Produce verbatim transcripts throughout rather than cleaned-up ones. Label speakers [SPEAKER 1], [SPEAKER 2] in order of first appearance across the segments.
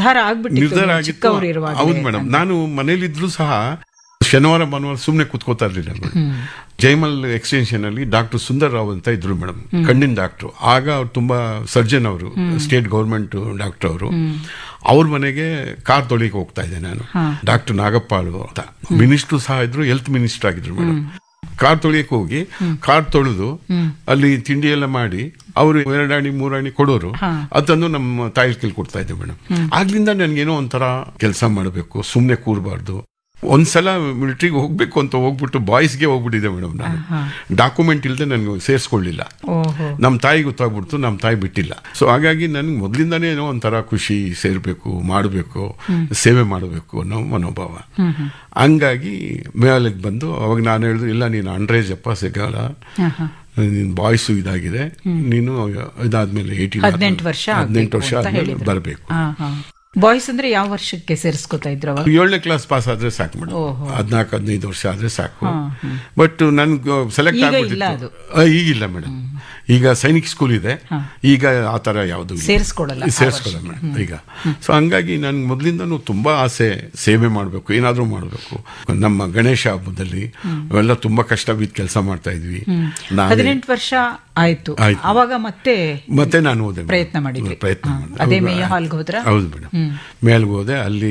[SPEAKER 1] ನಿರ್ಧಾರ ಆಗ್ಬಿಟ್ಟಿತ್ತು
[SPEAKER 2] ನಿರ್ಧಾರ ಆಗಿತ್ತು. ಹೌದು ಮೇಡಮ್. ನಾನು ಮನೇಲಿದ್ರು ಸಹ ಶನಿವಾರ ಭಾನುವಾರ ಸುಮ್ಮನೆ ಕೂತ್ಕೋತಾ ಇರಲಿಲ್ಲ ಮೇಡಮ್. ಜೈಮಲ್ ಎಕ್ಸ್ಟೆನ್ಷನ್ ಅಲ್ಲಿ ಡಾಕ್ಟರ್ ಸುಂದರ್ ರಾವ್ ಅಂತ ಇದ್ರು ಮೇಡಮ್, ಕಣ್ಣಿನ ಡಾಕ್ಟ್ರು. ಆಗ ಅವ್ರು ತುಂಬಾ ಸರ್ಜನ್, ಅವರು ಸ್ಟೇಟ್ ಗೌರ್ಮೆಂಟ್ ಡಾಕ್ಟರ್ ಅವರು. ಅವ್ರ ಮನೆಗೆ ಕಾರ್ ತೊಳಿಗೆ ಹೋಗ್ತಾ ಇದ್ದೆ ನಾನು. ಡಾಕ್ಟರ್ ನಾಗಪ್ಪಾಳು ಅಂತ ಮಿನಿಸ್ಟ್ರು ಸಹ ಇದ್ರು, ಹೆಲ್ತ್ ಮಿನಿಸ್ಟರ್ ಆಗಿದ್ರು ಮೇಡಮ್. ಕಾರ್ ತೊಳಿಯಕ್ಕೆ ಹೋಗಿ ಕಾರ್ ತೊಳೆದು ಅಲ್ಲಿ ತಿಂಡಿ ಎಲ್ಲ ಮಾಡಿ ಅವರು ಎರಡಾಣಿ ಮೂರಾಣಿ ಕೊಡೋರು, ಅದನ್ನು ನಮ್ಮ ತಾಯಿ ಕೈಲಿ ಕೊಡ್ತಾ ಇದ್ದೆ ಮೇಡಮ್. ಆಗ್ಲಿಂದ ನನ್ಗೇನೋ ಒಂಥರ ಕೆಲಸ ಮಾಡಬೇಕು, ಸುಮ್ಮನೆ ಕೂರಬಾರ್ದು. ಒಂದ್ಸಲ ಮಿಲಿಟ್ರಿಗೆ ಹೋಗ್ಬೇಕು ಅಂತ ಹೋಗ್ಬಿಟ್ಟು ಬಾಯ್ಸ್ಗೆ ಹೋಗ್ಬಿಟ್ಟಿದೆ ಮೇಡಮ್. ನಾನು ಡಾಕ್ಯುಮೆಂಟ್ ಇಲ್ಲದೆ ನನ್ಗೆ ಸೇರಿಸ್ಕೊಳ್ಳಿಲ್ಲ. ನಮ್ಮ ತಾಯಿ ಗೊತ್ತಾಗ್ಬಿಡ್ತು, ನಮ್ಮ ತಾಯಿ ಬಿಟ್ಟಿಲ್ಲ. ಸೊ ಹಾಗಾಗಿ ನನ್ಗೆ ಮೊದ್ಲಿಂದಾನೇ ಏನೋ ಒಂಥರ ಖುಷಿ, ಸೇರ್ಬೇಕು, ಮಾಡಬೇಕು, ಸೇವೆ ಮಾಡಬೇಕು ಅನ್ನೋ ಮನೋಭಾವ. ಹಂಗಾಗಿ ಮೇಲಿಗೆ ಬಂದು ಅವಾಗ ನಾನು ಹೇಳಿದ್ರು, ಇಲ್ಲ ನೀನು ಅಂಡ್ರೇಜ್ ಅಪ್ಪ ಸಿಗಲ್ಲ, ನೀನ್ ಬಾಯ್ಸು ಇದಾಗಿದೆ, ನೀನು ಇದಾದ್ಮೇಲೆ ಏಯ್ಟೀನ್ ಹದಿನೆಂಟು ವರ್ಷ ಹದಿನೆಂಟು ವರ್ಷ ಆದ್ಮೇಲೆ ಬರಬೇಕು.
[SPEAKER 1] ಬಾಯ್ಸ್ ಅಂದ್ರೆ ಯಾವ ವರ್ಷಕ್ಕೆ ಸೇರಿಸ್ಕೊತಾ ಇದ್ರು?
[SPEAKER 2] ಏಳನೇ ಕ್ಲಾಸ್ ಪಾಸ್ ಆದ್ರೆ ಸಾಕು ಮೇಡಮ್, ಹದಿನಾಲ್ಕು ಹದಿನೈದು ವರ್ಷ ಆದ್ರೆ ಸಾಕು. ಬಟ್ ನನ್ಗೆ ಸೆಲೆಕ್ಟ್ ಆಗ್ಬಿಟ್ಟಿತ್ತು. ಈಗಿಲ್ಲ ಮೇಡಮ್, ಈಗ ಸೈನಿಕ್ ಸ್ಕೂಲ್ ಇದೆ, ಈಗ ಆತರ ಯಾವುದು ಸೇರಿಸ್ಕೊಡಲ್ಲ ಸೇರಿಸ್ಕೊಡಲ್ಲ ಮೇಡಮ್ ಈಗ. ಸೊ ಹಂಗಾಗಿ ನನ್ ಮೊದ್ಲಿಂದನೂ ತುಂಬಾ ಆಸೆ, ಸೇವೆ ಮಾಡ್ಬೇಕು, ಏನಾದ್ರೂ ಮಾಡ್ಬೇಕು. ನಮ್ಮ ಗಣೇಶ ಹಬ್ಬದಲ್ಲಿ ಅವೆಲ್ಲ ತುಂಬಾ ಕಷ್ಟ ಬಿದ್ದು ಕೆಲಸ ಮಾಡ್ತಾ ಇದ್ವಿ.
[SPEAKER 1] ಹದಿನೆಂಟು ವರ್ಷ ಆಯ್ತು, ಅವಾಗ ಮತ್ತೆ
[SPEAKER 2] ಮತ್ತೆ ನಾನು ಹೋದೆ,
[SPEAKER 1] ಪ್ರಯತ್ನ ಮಾಡಿದ್ವಿ.
[SPEAKER 2] ಪ್ರಯತ್ನ
[SPEAKER 1] ಅದೇ ಮೇಯ ಹಾಲ್ಗೆ ಹೋದ್ರ?
[SPEAKER 2] ಹೌದು ಮೇಡಮ್, ಮೇಲ್ಗೆ ಹೋದೆ. ಅಲ್ಲಿ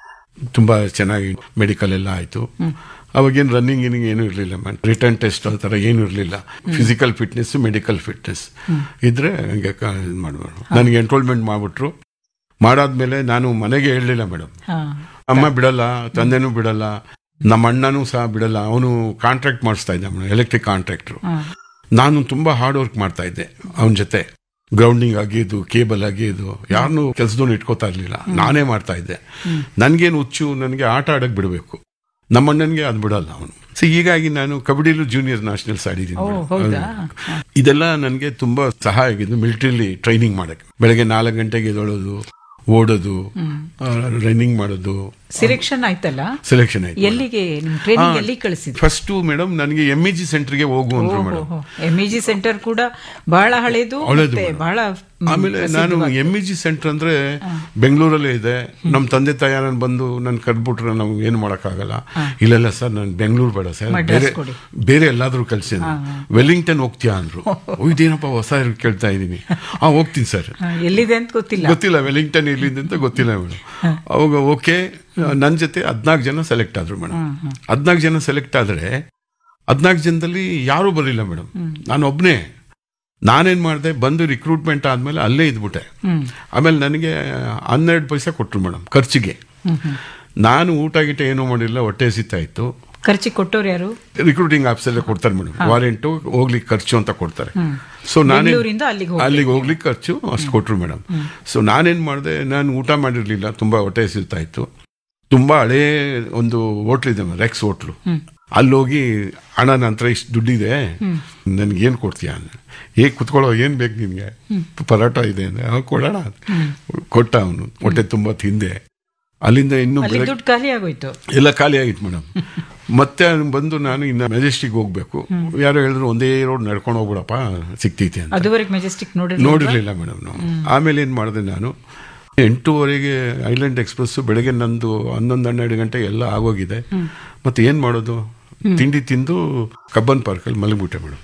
[SPEAKER 2] ತುಂಬಾ ಚೆನ್ನಾಗಿ ಮೆಡಿಕಲ್ ಎಲ್ಲ ಆಯ್ತು. ಅವಾಗೇನು ರನ್ನಿಂಗ್ ಗಿನ್ನಿಂಗ್ ಏನೂ ಇರಲಿಲ್ಲ ಮ್ಯಾಮ್, ರಿಟರ್ನ್ ಟೆಸ್ಟ್ ಆ ಥರ ಏನೂ ಇರಲಿಲ್ಲ. ಫಿಸಿಕಲ್ ಫಿಟ್ನೆಸ್, ಮೆಡಿಕಲ್ ಫಿಟ್ನೆಸ್ ಇದ್ರೆ ಹಂಗೆ ಮಾಡ್ಬಾರ್ದು. ನನಗೆ ಎನ್ರೋಲ್ಮೆಂಟ್ ಮಾಡಿಬಿಟ್ರು. ಮಾಡಾದ್ಮೇಲೆ ನಾನು ಮನೆಗೆ ಹೇಳಲಿಲ್ಲ ಮೇಡಮ್. ಅಮ್ಮ ಬಿಡಲ್ಲ, ತಂದೆನೂ ಬಿಡಲ್ಲ, ನಮ್ಮ ಅಣ್ಣನೂ ಸಹ ಬಿಡಲ್ಲ. ಅವನು ಕಾಂಟ್ರಾಕ್ಟ್ ಮಾಡಿಸ್ತಾ ಇದ್ದ ಮೇಡಮ್, ಎಲೆಕ್ಟ್ರಿಕ್ ಕಾಂಟ್ರಾಕ್ಟ್ರು. ನಾನು ತುಂಬಾ ಹಾರ್ಡ್ ವರ್ಕ್ ಮಾಡ್ತಾ ಇದ್ದೆ ಅವನ ಜೊತೆ. ಗ್ರೌಂಡಿಂಗ್ ಆಗಿದ್ದು, ಕೇಬಲ್ ಆಗಿದ್ದು, ಯಾರನ್ನೂ ಕೆಲಸದವ್ನು ಇಟ್ಕೋತಾ ಇರ್ಲಿಲ್ಲ, ನಾನೇ ಮಾಡ್ತಾ ಇದ್ದೆ. ನನ್ಗೇನು ಹುಚ್ಚು, ನನಗೆ ಆಟ ಆಡಕ್ ಬಿಡಬೇಕು. ನಮ್ಮಣ್ಣನಿಗೆ ಅದು ಬಿಡಲ್ಲ ಅವನು. ಸೊ ಹೀಗಾಗಿ ನಾನು ಕಬಡ್ಡಿಲೂ ಜೂನಿಯರ್ ನ್ಯಾಷನಲ್ಸ್ ಆಡಿದ್ದೀನಿ. ಇದೆಲ್ಲ ನನಗೆ ತುಂಬಾ ಸಹಾಯ ಆಗಿದ್ದು ಮಿಲಿಟರಿಲಿ ಟ್ರೈನಿಂಗ್ ಮಾಡಕ್ಕೆ. ಬೆಳಗ್ಗೆ ನಾಲ್ಕು ಗಂಟೆಗೆ ಎದ್ದೇಳೋದು, ಓಡೋದು, ರನ್ನಿಂಗ್ ಮಾಡೋದು.
[SPEAKER 1] ಸೆಲೆಕ್ಷನ್ ಆಯ್ತಲ್ಲ?
[SPEAKER 2] ಸೆಲೆಕ್ಷನ್ ಆಯ್ತು.
[SPEAKER 1] ಎಲ್ಲಿಗೆ ಟ್ರೈನಿಂಗ್ ಎಲ್ಲಿ ಕಳಿಸಿದ್ರು?
[SPEAKER 2] ಫಸ್ಟ್ ಮೇಡಮ್ ನನಗೆ ಎಂ ಇ ಜಿ ಸೆಂಟರ್ಗೆ ಹೋಗು ಅಂದ್ರು madam.
[SPEAKER 1] M E G centre ಕೂಡ ಬಹಳ ಹಳೇದು, ಬಹಳ.
[SPEAKER 2] ಆಮೇಲೆ ನಾನು ಎಂ ಇ ಜಿ ಸೆಂಟರ್ ಅಂದ್ರೆ ಬೆಂಗಳೂರಲ್ಲೇ ಇದೆ. ನಮ್ಮ ತಂದೆ ತಾಯಿ ಬಂದು ನನ್ ಕರ್ಬಿಟ್ರೆ ನಾವು ಏನ್ ಮಾಡಕ್ಕಾಗಲ್ಲ. ಇಲ್ಲ ಸರ್, ನಾನು ಬೆಂಗಳೂರು ಬೇಡ ಸರ್, ಬೇರೆ ಬೇರೆ ಎಲ್ಲಾದ್ರೂ ಕಲ್ಸಿ. ವೆಲ್ಲಿಂಗ್ಟನ್ ಹೋಗ್ತೀಯಾ ಅಂದ್ರು. ಇದೇನಪ್ಪ ಹೊಸ ಕೇಳ್ತಾ ಇದ್ದೀನಿ. ಹಾ ಹೋಗ್ತೀನಿ ಸರ್.
[SPEAKER 1] ಎಲ್ಲಿದೆ ಅಂತ ಗೊತ್ತಿಲ್ಲ
[SPEAKER 2] ಗೊತ್ತಿಲ್ಲ ವೆಲ್ಲಿಂಗ್ಟನ್ ಎಲ್ಲಿದೆ ಅಂತ ಗೊತ್ತಿಲ್ಲ ಮೇಡಮ್. ಅವಾಗ ಓಕೆ, ನನ್ನ ಜೊತೆ ಹದ್ನಾಲ್ಕು ಜನ ಸೆಲೆಕ್ಟ್ ಆದ್ರು ಮೇಡಮ್. ಹದ್ನಾಲ್ಕು ಜನ ಸೆಲೆಕ್ಟ್ ಆದ್ರೆ ಹದ್ನಾಲ್ಕು ಜನದಲ್ಲಿ ಯಾರೂ ಬರಲಿಲ್ಲ ಮೇಡಮ್, ನಾನು ಒಬ್ನೇ. ನಾನೇನ್ ಮಾಡಿದೆ, ಬಂದು ರಿಕ್ರೂಟ್ಮೆಂಟ್ ಆದ್ಮೇಲೆ ಅಲ್ಲೇ ಇದ್ಬಿಟ್ಟೆ. ಆಮೇಲೆ ನನಗೆ ಹನ್ನೆರಡು ಪೈಸೆ ಕೊಟ್ರು ಮೇಡಮ್ ಖರ್ಚಿಗೆ. ನಾನು ಊಟ ಗಿಟ ಏನೂ ಮಾಡಿಲ್ಲ, ಹೊಟ್ಟೆ ಹಸಿತಾ ಇತ್ತು.
[SPEAKER 1] ಖರ್ಚಿಗೆ ಕೊಟ್ಟವ್ರು ಯಾರು?
[SPEAKER 2] ರಿಕ್ರೂಟಿಂಗ್ ಆಫೀಸಲ್ಲೇ ಕೊಡ್ತಾರೆ ಮೇಡಮ್, ವಾರೆಂಟು ಹೋಗ್ಲಿಕ್ಕೆ ಖರ್ಚು ಅಂತ ಕೊಡ್ತಾರೆ. ಸೊ ನಾನೇ ಅಲ್ಲಿಗೆ ಹೋಗ್ಲಿಕ್ಕೆ ಖರ್ಚು ಅಷ್ಟು ಕೊಟ್ರು ಮೇಡಮ್. ಸೊ ನಾನೇನ್ ಮಾಡಿದೆ, ನಾನು ಊಟ ಮಾಡಿರ್ಲಿಲ್ಲ, ತುಂಬಾ ಹೊಟ್ಟೆ ಹಸಿತಾ ಇತ್ತು. ತುಂಬಾ ಹಳೇ ಒಂದು ಹೋಟ್ಲ್ ಇದೆ ರೆಕ್ಸ್ ಹೋಟ್ಲು, ಅಲ್ಲಿ ಹೋಗಿ ಅಣ್ಣ ನನ್ನ ಹತ್ರ ಇಷ್ಟು ದುಡ್ಡಿದೆ, ನನ್ಗೇನು ಕೊಡ್ತೀಯ ಅಂದ್ರೆ, ಹೇಗೆ ಕುತ್ಕೊಳ್ಳೋ, ಏನ್ ಬೇಕು ನಿನ್ಗೆ? ಪರೋಟ ಇದೆ ಅಂದ್ರೆ ಕೊಡೋಣ. ಕೊಟ್ಟ ಅವನು. ಹೊಟ್ಟೆ ತುಂಬಾ ತಿಂದೆ. ಅಲ್ಲಿಂದ ಇನ್ನು
[SPEAKER 1] ದುಡ್ಡು ಖಾಲಿ ಆಗೋಯ್ತು,
[SPEAKER 2] ಎಲ್ಲ ಖಾಲಿ ಆಗಿತ್ತು ಮೇಡಮ್. ಮತ್ತೆ ಬಂದು ನಾನು ಇನ್ನು ಮೆಜೆಸ್ಟಿಕ್ ಹೋಗ್ಬೇಕು. ಯಾರೋ ಹೇಳಿದ್ರು ಒಂದೇ ರೋಡ್ ನಡ್ಕೊಂಡು ಹೋಗ್ಬಿಡಪ್ಪ ಸಿಕ್ತೈತಿ ಅಂತ.
[SPEAKER 1] ಅದುವರೆಗೆ ಮೆಜೆಸ್ಟಿಕ್
[SPEAKER 2] ನೋಡಿರ್ಲಿಲ್ಲ ಮೇಡಮ್ ನಾವು. ಆಮೇಲೆ ಏನ್ ಮಾಡಿದೆ, ನಾನು ಎಂಟೂವರೆಗೆ ಐಲ್ಯಾಂಡ್ ಎಕ್ಸ್ಪ್ರೆಸ್, ಬೆಳಗ್ಗೆ ನಂದು ಹನ್ನೊಂದು ಹನ್ನೆರಡು ಗಂಟೆ ಎಲ್ಲ ಆಗೋಗಿದೆ. ಮತ್ತೆ ಏನ್ ಮಾಡೋದು, ತಿಂಡಿ ತಿಂದು ಕಬ್ಬನ್ ಪಾರ್ಕಲ್ಲಿ ಮಲಗಿಬಿಟ್ಟೆ ಮೇಡಮ್.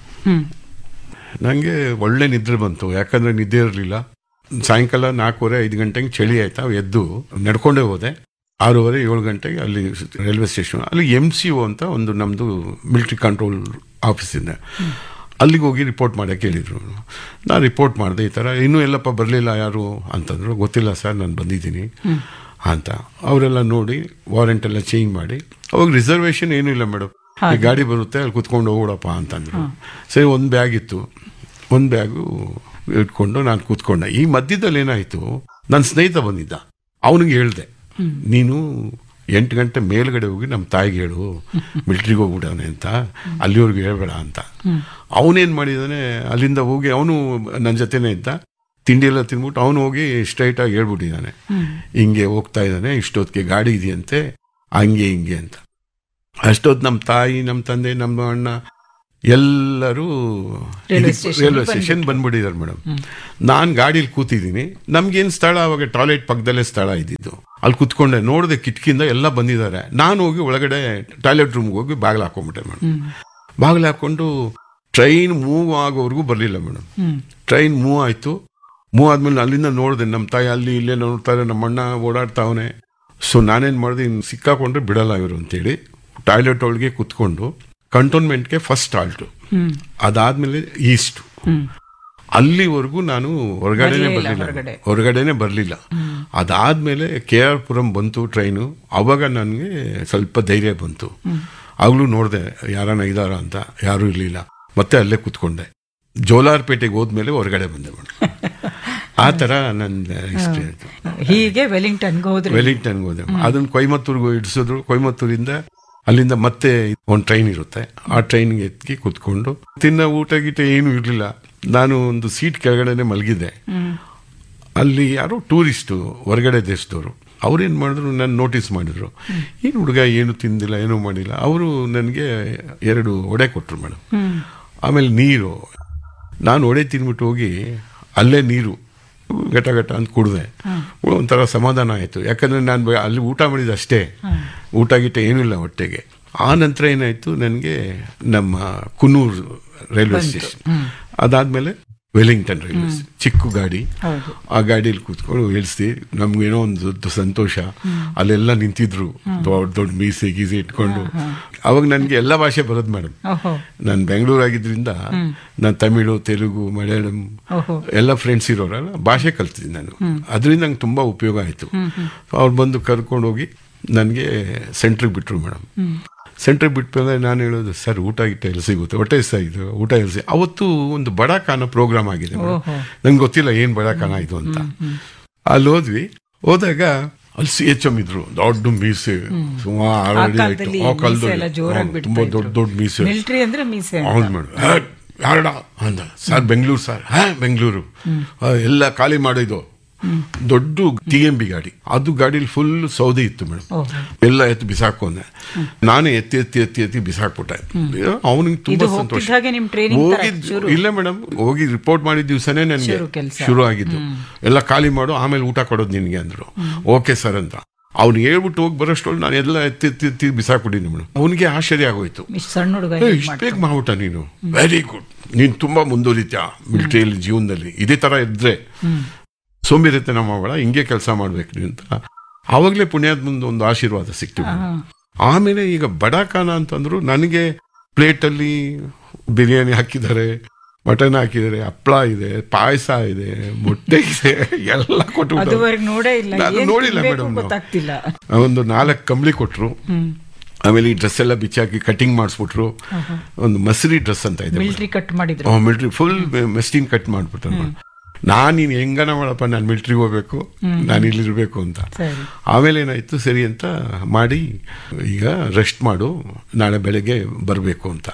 [SPEAKER 2] ನಂಗೆ ಒಳ್ಳೆ ನಿದ್ರೆ ಬಂತು, ಯಾಕಂದ್ರೆ ನಿದ್ದೆ ಇರಲಿಲ್ಲ. ಸಾಯಂಕಾಲ ನಾಲ್ಕೂವರೆ ಐದು ಗಂಟೆಗೆ ಚಳಿ ಆಯ್ತಾ, ಎದ್ದು ನಡ್ಕೊಂಡೇ ಹೋದೆ. ಆರೂವರೆ ಏಳು ಗಂಟೆಗೆ ಅಲ್ಲಿ ರೈಲ್ವೆ ಸ್ಟೇಷನ್ ಅಲ್ಲಿ ಎಂ ಸಿ ಒ ಅಂತ ಒಂದು ನಮ್ದು ಮಿಲಿಟರಿ ಕಂಟ್ರೋಲ್ ಆಫೀಸ್ ಇದೆ, ಅಲ್ಲಿಗೆ ಹೋಗಿ ರಿಪೋರ್ಟ್ ಮಾಡಕ್ಕೆ ಹೇಳಿದ್ರು. ನಾನು ರಿಪೋರ್ಟ್ ಮಾಡಿದೆ, ಈ ಥರ ಇನ್ನೂ ಎಲ್ಲಪ್ಪ ಬರಲಿಲ್ಲ ಯಾರು ಅಂತಂದ್ರು. ಗೊತ್ತಿಲ್ಲ ಸರ್, ನಾನು ಬಂದಿದ್ದೀನಿ ಅಂತ. ಅವರೆಲ್ಲ ನೋಡಿ ವಾರೆಂಟ್ ಎಲ್ಲ ಚೇಂಜ್ ಮಾಡಿ, ಅವಾಗ ರಿಸರ್ವೇಶನ್ ಏನೂ ಇಲ್ಲ ಮೇಡಮ್, ಈ ಗಾಡಿ ಬರುತ್ತೆ ಅಲ್ಲಿ ಕುತ್ಕೊಂಡು ಹೋಗ್ಬಿಡಪ್ಪ ಅಂತಂದ್ರು. ಸರಿ, ಒಂದು ಬ್ಯಾಗ್ ಇತ್ತು, ಒಂದು ಬ್ಯಾಗು ಇಟ್ಕೊಂಡು ನಾನು ಕೂತ್ಕೊಂಡೆ. ಈ ಮಧ್ಯದಲ್ಲಿ ಏನಾಯ್ತು, ನನ್ನ ಸ್ನೇಹಿತ ಬಂದಿದ್ದ, ಅವನಿಗೆ ಹೇಳ್ದೆ, ನೀನು ಎಂಟು ಗಂಟೆ ಮೇಲ್ಗಡೆ ಹೋಗಿ ನಮ್ಮ ತಾಯಿಗೆ ಹೇಳು ಮಿಲಿಟ್ರಿಗೆ ಹೋಗ್ಬಿಡವನೆ ಅಂತ, ಅಲ್ಲಿವರೆಗೂ ಹೇಳ್ಬೇಡ ಅಂತ. ಅವನೇನ್ ಮಾಡಿದಾನೆ, ಅಲ್ಲಿಂದ ಹೋಗಿ ಅವನು ನನ್ನ ಜೊತೆನೇ ಇದ್ದ, ತಿಂಡಿ ಎಲ್ಲ ತಿನ್ಬಿಟ್ಟು ಅವನು ಹೋಗಿ ಸ್ಟ್ರೈಟ್ ಆಗಿ ಹೇಳ್ಬಿಟ್ಟಿದ್ದಾನೆ, ಹಿಂಗೆ ಹೋಗ್ತಾ ಇದ್ದಾನೆ, ಇಷ್ಟೊತ್ತಿಗೆ ಗಾಡಿ ಇದೆಯಂತೆ, ಹಂಗೆ ಹಿಂಗೆ ಅಂತ. ಅಷ್ಟೊತ್ತು ನಮ್ಮ ತಾಯಿ, ನಮ್ಮ ತಂದೆ, ನಮ್ಮ ಅಣ್ಣ ಎಲ್ಲರೂ
[SPEAKER 1] railway station
[SPEAKER 2] railway station ಬಂದ್ಬಿಟ್ಟಿದ್ದಾರೆ madam. ನಾನು ಗಾಡೀಲಿ ಕೂತಿದ್ದೀನಿ, ನಮ್ಗೇನು ಸ್ಥಳ ಅವಾಗ ಟಾಯ್ಲೆಟ್ ಪಕ್ಕದಲ್ಲೇ ಸ್ಥಳ ಇದ್ದಿದ್ದು, ಅಲ್ಲಿ ಕುತ್ಕೊಂಡೆ, ನೋಡಿದೆ ಕಿಟಕಿಯಿಂದ ಎಲ್ಲ ಬಂದಿದ್ದಾರೆ. ನಾನು ಹೋಗಿ ಒಳಗಡೆ ಟಾಯ್ಲೆಟ್ ರೂಮ್ಗೆ ಹೋಗಿ ಬಾಗಿಲು ಹಾಕೊಂಡ್ಬಿಟ್ಟೆ ಮೇಡಮ್. ಬಾಗಿಲು ಹಾಕೊಂಡು ಟ್ರೈನ್ ಮೂವ್ ಆಗೋವರೆಗೂ ಬರಲಿಲ್ಲ ಮೇಡಮ್. ಟ್ರೈನ್ ಮೂವ್ ಆಯಿತು. ಮೂವ್ ಆದ್ಮೇಲೆ ಅಲ್ಲಿಂದ ನೋಡಿದೆ ನಮ್ಮ ತಾಯಿ ಅಲ್ಲಿ ಇಲ್ಲೇ ನೋಡ್ತಾರೆ, ನಮ್ಮ ಅಣ್ಣ ಓಡಾಡ್ತಾವನೆ. ಸೊ ನಾನೇನು ಮಾಡಿದೆ, ಇನ್ನು ಸಿಕ್ಕಾಕೊಂಡ್ರೆ ಬಿಡಲ್ಲ ಇವರು ಅಂತೇಳಿ ಟಾಯ್ಲೆಟ್ ಒಳಗೆ ಕುತ್ಕೊಂಡು ಕಂಟೋನ್ಮೆಂಟ್ಗೆ ಫಸ್ಟ್ ಆಲ್ಟು, ಅದಾದ್ಮೇಲೆ ಈಸ್ಟ್, ಅಲ್ಲಿವರೆಗೂ ನಾನು ಹೊರಗಡೆನೆ ಬರಲಿಲ್ಲ ಹೊರಗಡೆನೆ ಬರಲಿಲ್ಲ. ಅದಾದ್ಮೇಲೆ ಕೆ ಆರ್ ಪುರಂ ಬಂತು ಟ್ರೈನು. ಅವಾಗ ನನಗೆ ಸ್ವಲ್ಪ ಧೈರ್ಯ ಬಂತು. ಆಗ್ಲೂ ನೋಡಿದೆ ಯಾರನ್ನ ಇದಾರ ಅಂತ, ಯಾರೂ ಇರಲಿಲ್ಲ. ಮತ್ತೆ ಅಲ್ಲೇ ಕುತ್ಕೊಂಡೆ. ಜೋಲಾರ್ಪೇಟೆಗೆ ಹೋದ್ಮೇಲೆ ಹೊರಗಡೆ ಬಂದೆ ಮೇಡಮ್. ಆ ತರ ನನ್ನ ಹಿಸ್ಟ್ರಿ ಆಯ್ತು.
[SPEAKER 1] ಹೀಗೆ ವೆಲ್ಲಿಂಗ್ಟನ್ಗೆ ಹೋದ್ರೆ
[SPEAKER 2] ವೆಲ್ಲಿಂಗ್ಟನ್ಗೆ ಹೋದೆ. ಅದನ್ನ ಕೊಯಮತ್ತೂರ್ಗೂ ಇಡಿಸಿದ್ರು. ಕೊಯಮತ್ತೂರಿಂದ ಅಲ್ಲಿಂದ ಮತ್ತೆ ಒಂದು ಟ್ರೈನ್ ಇರುತ್ತೆ, ಆ ಟ್ರೈನ್ಗೆ ಎತ್ತಿ ಕುತ್ಕೊಂಡು ತಿನ್ನ ಊಟ ಗೀಟ ಏನೂ ಇರಲಿಲ್ಲ. ನಾನು ಒಂದು ಸೀಟ್ ಕೆಳಗಡೆನೆ ಮಲಗಿದ್ದೆ. ಅಲ್ಲಿ ಯಾರೋ ಟೂರಿಸ್ಟು ಹೊರಗಡೆ ದೇಶದವರು ಅವ್ರೇನು ಮಾಡಿದ್ರು, ನನ್ನ ನೋಟಿಸ್ ಮಾಡಿದ್ರು. ಏನು ಹುಡುಗ ಏನು ತಿಂದಿಲ್ಲ, ಏನೂ ಮಾಡಿಲ್ಲ. ಅವರು ನನಗೆ ಎರಡು ಒಡೆ ಕೊಟ್ಟರು ಮೇಡಮ್. ಆಮೇಲೆ ನೀರು, ನಾನು ಒಡೆ ತಿನ್ಬಿಟ್ಟು ಹೋಗಿ ಅಲ್ಲೇ ನೀರು ಘಟ ಘಟ ಅಂತ ಕುಡಿದೆ. ಒಂಥರ ಸಮಾಧಾನ ಆಯಿತು. ಯಾಕಂದರೆ ನಾನು ಅಲ್ಲಿ ಊಟ ಮಾಡಿದ ಅಷ್ಟೇ, ಊಟ ಗೀಟ ಏನೂ ಇಲ್ಲ ಹೊಟ್ಟೆಗೆ. ಆ ನಂತರ ಏನಾಯಿತು, ನನಗೆ ನಮ್ಮ ಕುನ್ನೂರು ರೈಲ್ವೆ ಸ್ಟೇಷನ್, ಅದಾದಮೇಲೆ ವೆಲ್ಲಿಂಗ್ಟನ್ ರೈಲ್ವೆ ಸ್ಟೇಷನ್, ಚಿಕ್ಕ ಗಾಡಿ. ಆ ಗಾಡೀಲಿ ಕೂತ್ಕೊಂಡು ಇಳಿಸಿ, ನಮ್ಗೇನೋ ಒಂದು ದೊಡ್ಡ ಸಂತೋಷ. ಅಲ್ಲೆಲ್ಲ ನಿಂತಿದ್ರು ದೊಡ್ಡ ದೊಡ್ಡ ಮೀಸೆ ಗೀಸೆ ಇಟ್ಕೊಂಡು. ಅವಾಗ ನನಗೆ ಎಲ್ಲ ಭಾಷೆ ಬರೋದು ಮೇಡಮ್. ನಾನು ಬೆಂಗಳೂರು ಆಗಿದ್ರಿಂದ ನಾನು ತಮಿಳು, ತೆಲುಗು, ಮಲಯಾಳಂ ಎಲ್ಲ ಫ್ರೆಂಡ್ಸ್ ಇರೋರಲ್ಲ, ಭಾಷೆ ಕಲ್ತಿದ್ದೀನಿ ನಾನು. ಅದರಿಂದ ನಂಗೆ ತುಂಬ ಉಪಯೋಗ ಆಯಿತು. ಅವ್ರು ಬಂದು ಕರ್ಕೊಂಡು ಹೋಗಿ ನನಗೆ ಸೆಂಟ್ರಿಗೆ ಬಿಟ್ಟರು ಮೇಡಮ್. ಸೆಂಟ್ರಿಗೆ ಬಿಟ್ಮೇಲೆ ನಾನು ಹೇಳೋದು, ಸರ್ ಊಟ ಗಿಟ್ಟ ಎಲ್ಲಿ ಸಿಗುತ್ತೆ, ಹೊಟ್ಟೆ ಇದು ಊಟ ಎಲ್ಲಿ. ಅವತ್ತು ಒಂದು ಬಡಾಖಾನ ಪ್ರೋಗ್ರಾಮ್ ಆಗಿದೆ, ನಂಗೆ ಗೊತ್ತಿಲ್ಲ ಏನು ಬಡಾಖಾನ ಇದು ಅಂತ. ಅಲ್ಲಿ ಹೋದ್ವಿ. ಹೋದಾಗ ಅಲ್ಲಿ ಸಿ ಎಚ್ ಎಂ ಇದ್ರು, ದೊಡ್ಡ ಮೀಸೆ, ಸುಮಾರು ಅಡಿ ಆಯ್ತು. ಆ ಕಾಲದಲ್ಲಿ ತುಂಬಾ ದೊಡ್ಡ ದೊಡ್ಡ ಮೀಸೆ. ಹೌದು ಮೇಡಮ್. ಯಾರಡ ಅಂದ, ಸರ್ ಬೆಂಗಳೂರು ಸರ್. ಹಾ ಬೆಂಗಳೂರು, ಎಲ್ಲ ಖಾಲಿ ಮಾಡಿದ್ದು. ದೊಡ್ಡ ಟಿ ಎಂ ಬಿ ಗಾಡಿ, ಅದು ಗಾಡಿಲಿ ಫುಲ್ ಸೌದೆ ಇತ್ತು ಮೇಡಮ್. ಎಲ್ಲ ಎತ್ತಿ ಬಿಸಾಕೊಂಡೆ. ನಾನೇ ಎತ್ತಿ ಎತ್ತಿ ಎತ್ತಿ ಎತ್ತಿ ಬಿಸಾಕ್ಬಿಟ್ಟೆ. ಅವನಿಗೆ ತುಂಬಾ ಸಂತೋಷ. ಹೋಗಿದ್ದು ಇಲ್ಲ ಮೇಡಮ್, ಹೋಗಿ ರಿಪೋರ್ಟ್ ಮಾಡಿದ ದಿವಸನೇ ನನಗೆ ಶುರು ಆಗಿದ್ದು. ಎಲ್ಲ ಖಾಲಿ ಮಾಡು, ಆಮೇಲೆ ಊಟ ಕೊಡೋದು ನಿನ್ಗೆ ಅಂದ್ರು. ಓಕೆ ಸರ್ ಅಂತ ಅವ್ನು ಹೇಳ್ಬಿಟ್ಟು ಹೋಗಿ ಬರೋಷ್ಟೊಳು ನಾನು ಎಲ್ಲ ಎತ್ತಿ ಎತ್ತಿ ಎತ್ತಿ ಬಿಸಾಕ್ಬಿಟ್ಟಿನಿ ಮೇಡಮ್. ಅವನಿಗೆ ಆಶ್ಚರ್ಯ ಆಗೋಯ್ತು. ಇಷ್ಟು ಬೇಗ ಮಾಡ್ಬಿಟ್ಟ ನೀನು, ವೆರಿ ಗುಡ್, ನೀನ್ ತುಂಬಾ ಮುಂದುವರಿತ್ಯಾ ಮಿಲಿಟರಿಯಲ್ಲಿ ಜೀವನದಲ್ಲಿ. ಇದೇ ತರ ಇದ್ರೆ ಸೋಂಬೇರಿತೆ ನಮ್ಮ ಮಗಳ, ಹಿಂಗೆ ಕೆಲಸ ಮಾಡ್ಬೇಕು ಅಂತ. ಆವಾಗಲೇ ಪುಣ್ಯದ ಮುಂದೆ ಒಂದು ಆಶೀರ್ವಾದ ಸಿಕ್ತು. ಆಮೇಲೆ ಈಗ ಬಡಾಖಾನ ಅಂತಂದ್ರು, ನನಗೆ ಪ್ಲೇಟಲ್ಲಿ ಬಿರಿಯಾನಿ ಹಾಕಿದ್ದಾರೆ, ಮಟನ್ ಹಾಕಿದ್ದಾರೆ, ಹಪ್ಪಳ ಇದೆ, ಪಾಯಸ ಇದೆ, ಮೊಟ್ಟೆ ಇದೆ, ಎಲ್ಲ ಕೊಟ್ಟು ನಾನು ನೋಡಿಲ್ಲ ಮೇಡಮ್. ಒಂದು ನಾಲ್ಕು ಕಂಬಳಿ ಕೊಟ್ರು. ಆಮೇಲೆ ಈ ಡ್ರೆಸ್ ಎಲ್ಲ ಬಿಚ್ಚಾಕಿ ಕಟಿಂಗ್ ಮಾಡಿಸ್ಬಿಟ್ರು. ಒಂದು ಮಸರಿ ಡ್ರೆಸ್ ಅಂತ ಇದೆ, ಮಿಲಿಟರಿ ಕಟ್ ಮಾಡಿದ್ರು. ಮಿಲಿಟರಿ ಫುಲ್ ಮೆಸ್ಟಿನ್ ಕಟ್ ಮಾಡ್ಬಿಟ್ರು. ನಾನು ನೀನು ಹೆಂಗನ ಮಾಡಪ್ಪ, ನಾನು ಮಿಲಿಟ್ರಿಗೆ ಹೋಗ್ಬೇಕು, ನಾನು ಇಲ್ಲಿರ್ಬೇಕು ಅಂತ. ಆಮೇಲೆ ಏನಾಯ್ತು, ಸರಿ ಅಂತ ಮಾಡಿ ಈಗ ರೆಸ್ಟ್ ಮಾಡು, ನಾಳೆ ಬೆಳಗ್ಗೆ ಬರಬೇಕು ಅಂತ.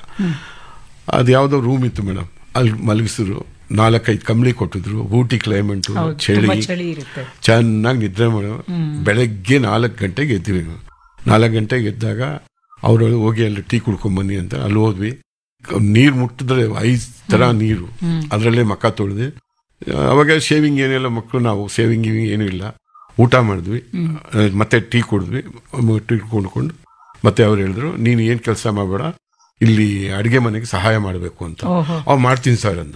[SPEAKER 2] ಅದು ಯಾವುದೋ ರೂಮ್ ಇತ್ತು ಮೇಡಮ್, ಅಲ್ಲಿ ಮಲಗಿಸಿದ್ರು. ನಾಲ್ಕೈದು ಕಂಬಳಿ ಕೊಟ್ಟಿದ್ರು. ಊಟಿ ಕ್ಲೈಮೇಟು, ಚಳಿ, ಚೆನ್ನಾಗಿ ನಿದ್ರೆ ಮಾಡೋ. ಬೆಳಗ್ಗೆ ನಾಲ್ಕು ಗಂಟೆಗೆ ಎದ್ದಿವಿ. ನಾಲ್ಕು ಗಂಟೆಗೆ ಎದ್ದಾಗ ಅವರು ಹೋಗಿ ಅಲ್ಲಿ ಟೀ ಕುಡ್ಕೊಂಬನ್ನಿ ಅಂತ ಅಲ್ಲಿ ಹೋದ್ವಿ. ನೀರು ಮುಟ್ಟಿದ್ರೆ ಐದು ಥರ ನೀರು, ಅದರಲ್ಲೇ ಮಕ್ಕ ತೊಳೆದು. ಅವಾಗ ಶೇವಿಂಗ್ ಏನಿಲ್ಲ, ಮಕ್ಕಳು ನಾವು ಶೇವಿಂಗ್ ಗಿವಿಂಗ್ ಏನೂ ಇಲ್ಲ. ಊಟ ಮಾಡಿದ್ವಿ, ಮತ್ತೆ ಟೀ ಕುಡಿದ್ವಿ. ಟೀ ಕುಡ್ಕೊಂಡು ಮತ್ತೆ ಅವ್ರು ಹೇಳಿದ್ರು, ನೀನು ಏನು ಕೆಲಸ ಮಾಡಬೇಡ, ಇಲ್ಲಿ ಅಡುಗೆ ಮನೆಗೆ ಸಹಾಯ ಮಾಡಬೇಕು ಅಂತ. ಅವ್ರು ಮಾಡ್ತೀನಿ ಸರ್ ಅಂದು.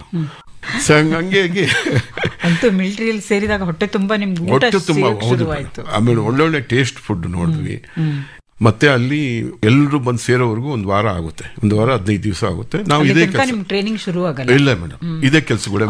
[SPEAKER 2] ಹಂಗೆ ಹಂಗೆ
[SPEAKER 1] ಮಿಲಿಟರಿಯಲ್ಲಿ ಸೇರಿದಾಗ ಹೊಟ್ಟೆ ತುಂಬಾ ನಿಮ್ಗೆ
[SPEAKER 2] ಹೊಟ್ಟೆ ತುಂಬಾ. ಹೌದು. ಆಮೇಲೆ ಒಳ್ಳೊಳ್ಳೆ ಟೇಸ್ಟ್ ಫುಡ್ ನೋಡಿದ್ವಿ. ಮತ್ತೆ ಅಲ್ಲಿ ಎಲ್ಲರೂ ಬಂದು ಸೇರೋವರೆಗೂ ಒಂದು ವಾರ ಆಗುತ್ತೆ, ಒಂದು ವಾರ ಹದಿನೈದು ದಿವಸ ಆಗುತ್ತೆ. ನಾವು ಇದೇ
[SPEAKER 1] ಟ್ರೈನಿಂಗ್ ಶುರು ಆಗಲ್ಲ.
[SPEAKER 2] ಇಲ್ಲ ಮೇಡಮ್, ಇದೇ ಕೆಲಸಗಳೇ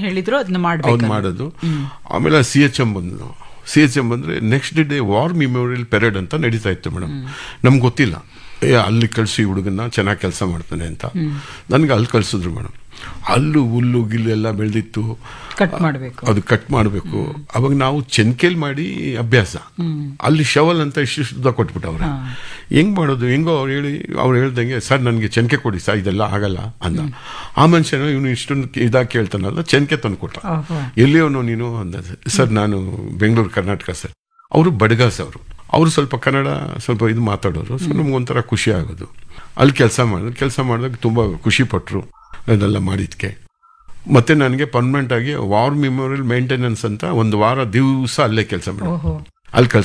[SPEAKER 2] ಅವ್ರು ಮಾಡೋದು. ಆಮೇಲೆ ಸಿ ಎಚ್ ಎಂ ಬಂದು ಸಿ ಎಚ್ ಎಂ ಬಂದ್ರೆ next day war memorial parade ಅಂತ ನಡೀತಾ ಇತ್ತು ಮೇಡಮ್. ನಮ್ಗೆ ಗೊತ್ತಿಲ್ಲ, ಏ ಅಲ್ಲಿ ಕಳಿಸಿ ಹುಡುಗನ್ನ ಚೆನ್ನಾಗಿ ಕೆಲಸ ಮಾಡ್ತಾನೆ ಅಂತ. ನನಗೆ ಅಲ್ಲಿ ಕಳ್ಸಿದ್ರು ಮೇಡಮ್. ಅಲ್ಲೂ ಹುಲ್ಲು ಗಿಲ್ಲು ಎಲ್ಲ ಬೆಳೆದಿತ್ತು,
[SPEAKER 1] ಕಟ್ ಮಾಡಬೇಕು,
[SPEAKER 2] ಅದು ಕಟ್ ಮಾಡಬೇಕು. ಅವಾಗ ನಾವು ಚೆನ್ಕೇಲ್ ಮಾಡಿ ಅಭ್ಯಾಸ. ಅಲ್ಲಿ ಶವಲ್ ಅಂತ ಇಷ್ಟು ಕೊಟ್ಬಿಟ್ಟವ್ರೆ. ಹೆಂಗ್ ಮಾಡೋದು, ಹೆಂಗೋ ಅವ್ರು ಹೇಳಿ ಅವ್ರು ಹೇಳ್ದಂಗೆ, ಸರ್ ನನಗೆ ಚೆನ್ಕೆ ಕೊಡಿ ಸರ್, ಇದೆಲ್ಲ ಆಗಲ್ಲ ಅಂದ. ಆ ಮನುಷ್ಯನ ಇವನು ಇಷ್ಟೊಂದು ಇದಾಗಿ ಕೇಳ್ತಾನಲ್ಲ, ಚೆನ್ಕೆ ತಂದು ಕೊಟ್ಟ. ಎಲ್ಲಿಯವನು ನೀನು ಅಂದ. ಸರ್ ನಾನು ಬೆಂಗಳೂರು ಕರ್ನಾಟಕ ಸರ್. ಅವರು ಬಡಗಾಸ್ ಅವರು ಅವರು ಸ್ವಲ್ಪ ಕನ್ನಡ ಸ್ವಲ್ಪ ಇದು ಮಾತಾಡೋರು. ಸೊ ನಮ್ಗೊಂಥರ ಖುಷಿ ಆಗೋದು. ಅಲ್ಲಿ ಕೆಲಸ ಮಾಡಿದ್ರು. ಕೆಲಸ ಮಾಡಿದಾಗ ತುಂಬ ಖುಷಿ ಪಟ್ಟರು ಅದೆಲ್ಲ ಮಾಡಿದ್ಕೆ. ಮತ್ತೆ ನನಗೆ ಪರ್ಮನೆಂಟ್ ಆಗಿ ವಾರ್ ಮೆಮೋರಿಯಲ್ ಮೇಂಟೆನೆನ್ಸ್ ಅಂತ ಒಂದು ವಾರ ದಿವಸ ಅಲ್ಲೇ ಕೆಲಸ ಮಾಡಿದ್ರು. ಅಲ್ಲಿ